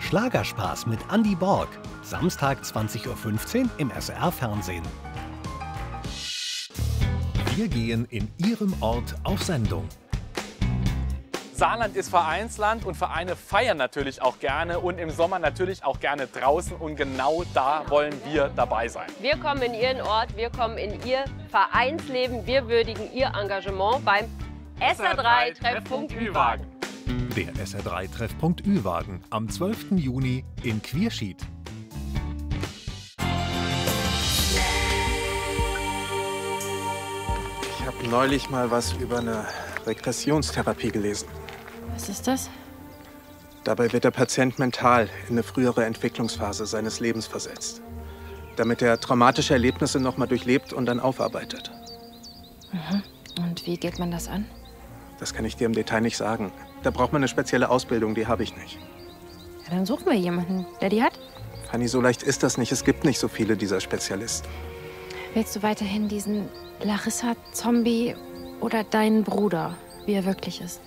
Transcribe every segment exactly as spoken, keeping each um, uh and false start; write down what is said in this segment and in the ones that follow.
Schlagerspaß mit Andy Borg. Samstag zwanzig Uhr fünfzehn im S R Fernsehen. Wir gehen in Ihrem Ort auf Sendung. Saarland ist Vereinsland und Vereine feiern natürlich auch gerne und im Sommer natürlich auch gerne draußen und genau da wollen wir dabei sein. Wir kommen in Ihren Ort, wir kommen in Ihr Vereinsleben, wir würdigen Ihr Engagement beim S R drei Treffpunkt Ü-Wagen. Der S R drei Treffpunkt Ü-Wagen am zwölften Juni in Quierschied. Ich habe neulich mal was über eine Regressionstherapie gelesen. Was ist das? Dabei wird der Patient mental in eine frühere Entwicklungsphase seines Lebens versetzt, damit er traumatische Erlebnisse noch mal durchlebt und dann aufarbeitet. Mhm. Und wie geht man das an? Das kann ich dir im Detail nicht sagen. Da braucht man eine spezielle Ausbildung, die habe ich nicht. Ja, dann suchen wir jemanden, der die hat. Fanny, so leicht ist das nicht. Es gibt nicht so viele dieser Spezialisten. Willst du weiterhin diesen Larissa-Zombie oder deinen Bruder, wie er wirklich ist?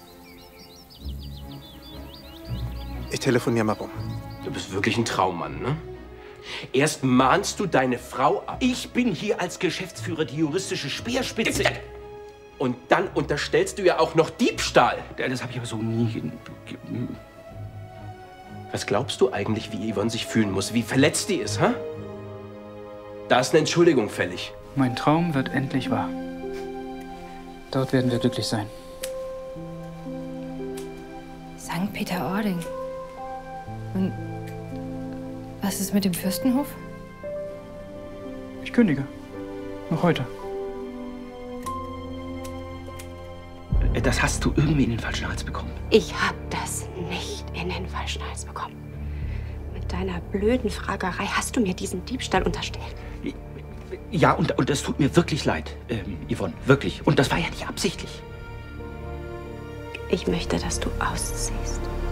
Ich telefoniere mal rum. Du bist wirklich ein Traummann, ne? Erst mahnst du deine Frau ab. Ich bin hier als Geschäftsführer die juristische Speerspitze. Und dann unterstellst du ja auch noch Diebstahl. Das habe ich aber so nie... Was glaubst du eigentlich, wie Yvonne sich fühlen muss? Wie verletzt die ist, ha? Da ist eine Entschuldigung fällig. Mein Traum wird endlich wahr. Dort werden wir glücklich sein. Sankt Peter-Ording. Und was ist mit dem Fürstenhof? Ich kündige. Noch heute. Das hast du irgendwie in den falschen Hals bekommen. Ich hab das nicht in den falschen Hals bekommen. Mit deiner blöden Fragerei hast du mir diesen Diebstahl unterstellt. Ja, und, und das tut mir wirklich leid, ähm, Yvonne. Wirklich. Und das war ja nicht absichtlich. Ich möchte, dass du ausziehst.